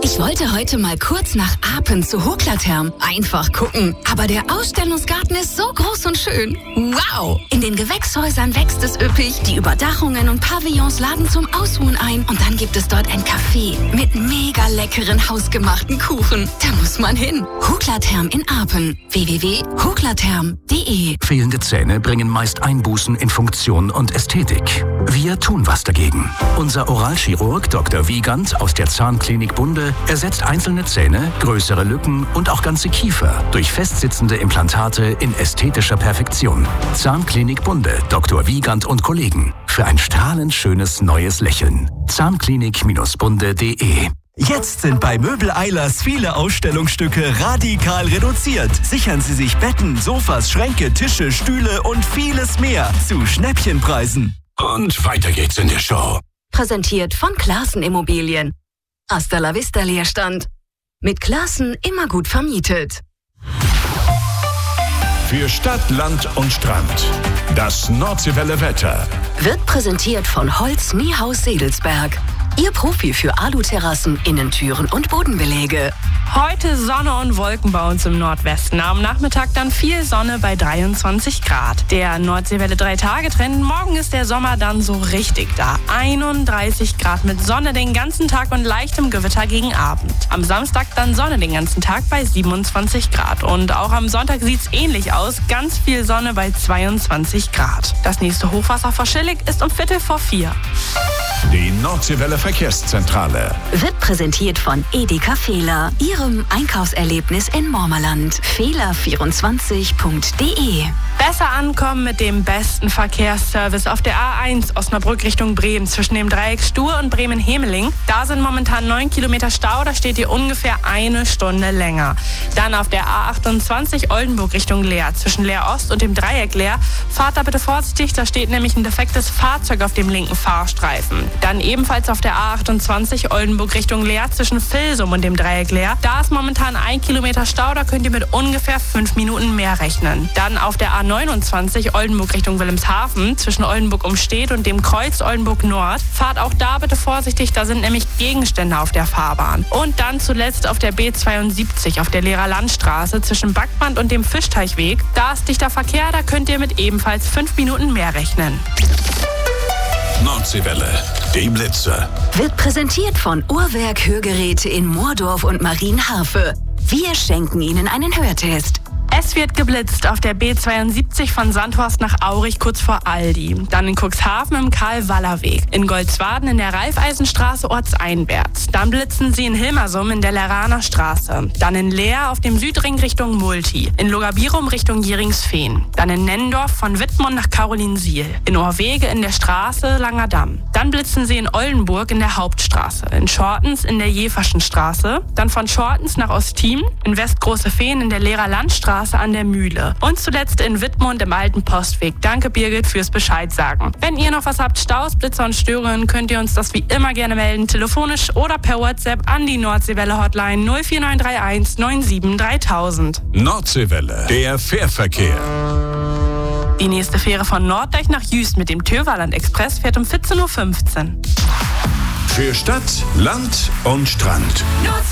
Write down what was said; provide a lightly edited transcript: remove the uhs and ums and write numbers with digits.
Ich wollte heute mal kurz nach Apen zu Hoklatherm. Einfach gucken. Aber der Ausstellungsgarten ist so groß und schön. Wow! In den Gewächshäusern wächst es üppig. Die Überdachungen und Pavillons laden zum Ausruhen ein. Und dann gibt es dort ein Café mit mega leckeren hausgemachten Kuchen. Da muss man hin. Hoklatherm in Apen. www.hoklatherm.de. Fehlende Zähne bringen meist Einbußen in Funktion und Ästhetik. Wir tun was dagegen. Unser Oralchirurg Dr. Wiegand aus der Zahnklinik Bunde ersetzt einzelne Zähne, größere Lücken und auch ganze Kiefer durch festsitzende Implantate in ästhetischer Perfektion. Zahnklinik Bunde, Dr. Wiegand und Kollegen. Für ein strahlend schönes neues Lächeln. Zahnklinik-bunde.de. Jetzt sind bei Möbel Eilers viele Ausstellungsstücke radikal reduziert. Sichern Sie sich Betten, Sofas, Schränke, Tische, Stühle und vieles mehr zu Schnäppchenpreisen. Und weiter geht's in der Show. Präsentiert von Classen Immobilien. Hasta la vista Leerstand. Mit Classen immer gut vermietet. Für Stadt, Land und Strand. Das Nordseewelle Wetter. Wird präsentiert von Holz Niehaus Sedelsberg. Ihr Profi für Aluterrassen, Innentüren und Bodenbeläge. Heute Sonne und Wolken bei uns im Nordwesten. Am Nachmittag dann viel Sonne bei 23 Grad. Der Nordseewelle 3-Tage-Trend. Morgen ist der Sommer dann so richtig da. 31 Grad mit Sonne den ganzen Tag und leichtem Gewitter gegen Abend. Am Samstag dann Sonne den ganzen Tag bei 27 Grad. Und auch am Sonntag sieht's ähnlich aus. Ganz viel Sonne bei 22 Grad. Das nächste Hochwasser vor Schillig ist um 3:45. Die Nordseewelle Verkehrszentrale. Wird präsentiert von Edeka Fehler, Ihrem Einkaufserlebnis in Mormerland. Fehler24.de. Besser ankommen mit dem besten Verkehrsservice auf der A1 Osnabrück Richtung Bremen zwischen dem Dreieck Stur und Bremen-Hemeling. Da sind momentan 9 Kilometer Stau, da steht ihr ungefähr eine Stunde länger. Dann auf der A28 Oldenburg Richtung Leer zwischen Leer Ost und dem Dreieck Leer. Fahrt da bitte vorsichtig, da steht nämlich ein defektes Fahrzeug auf dem linken Fahrstreifen. Dann ebenfalls auf der A28 Oldenburg Richtung Leer zwischen Vilsum und dem Dreieck Leer. Da ist momentan 1 Kilometer Stau, da könnt ihr mit ungefähr 5 Minuten mehr rechnen. Dann auf der A29 Oldenburg Richtung Wilhelmshaven zwischen Oldenburg Umstedt und dem Kreuz Oldenburg Nord. Fahrt auch da bitte vorsichtig, da sind nämlich Gegenstände auf der Fahrbahn. Und dann zuletzt auf der B72 auf der Lehrer Landstraße zwischen Backband und dem Fischteichweg. Da ist dichter Verkehr, da könnt ihr mit ebenfalls 5 Minuten mehr rechnen. Nordseewelle, die Blitze. Wird präsentiert von Uhrwerk Hörgeräte in Moordorf und Marienhafe. Wir schenken Ihnen einen Hörtest. Es wird geblitzt auf der B72 von Sandhorst nach Aurich kurz vor Aldi. Dann in Cuxhaven im Karl-Waller-Weg. In Goldswaden in der Raiffeisenstraße ortseinwärts. Dann blitzen sie in Hilmersum in der Leraner Straße. Dann in Leer auf dem Südring Richtung Multi. In Logabirum Richtung Jeringsfehn. Dann in Nennendorf von Wittmund nach Karolinsiel. In Orwege in der Straße Langerdamm. Dann blitzen sie in Oldenburg in der Hauptstraße. In Schortens in der Jeverschen Straße. Dann von Schortens nach Ostiem. In Westgroße-Fehn in der Lehrer Landstraße an der Mühle. Und zuletzt in Wittmund im alten Postweg. Danke Birgit fürs Bescheid sagen. Wenn ihr noch was habt, Staus, Blitzer und Störungen, könnt ihr uns das wie immer gerne melden. Telefonisch oder per WhatsApp an die Nordseewelle Hotline 04931 97 3000. Nordseewelle, der Fährverkehr. Die nächste Fähre von Norddeich nach Jüst mit dem Tyrvaland Express fährt um 14:15 Uhr. Für Stadt, Land und Strand.